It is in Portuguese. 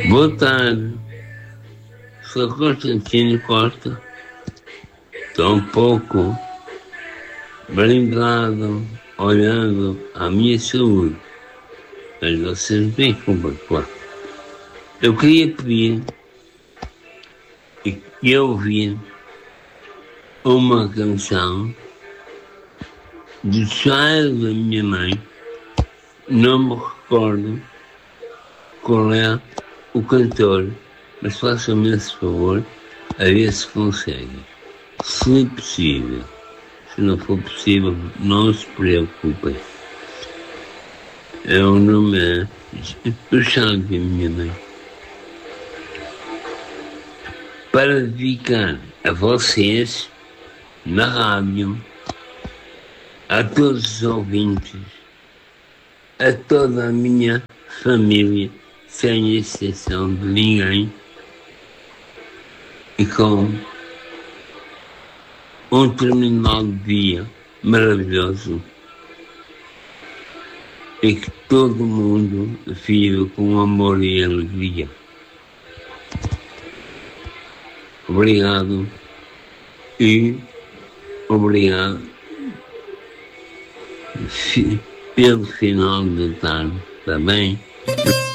Boa tarde, sou Constantino Costa. Estou um pouco brindado, olhando a minha saúde, mas vocês bem como claro. Eu queria pedir e ouvir uma canção do Saio da minha mãe. Não me recordo qual é o cantor, mas faça-me esse favor a ver se consegue. Se possível. Se não for possível, não se preocupem. É o nome do Saio da minha mãe. Para dedicar a vocês, na rádio, a todos os ouvintes, a toda a minha família, sem exceção de ninguém, e com um terminal dia maravilhoso, e que todo mundo viva com amor e alegria. Obrigado e obrigado pelo final da tarde, está bem?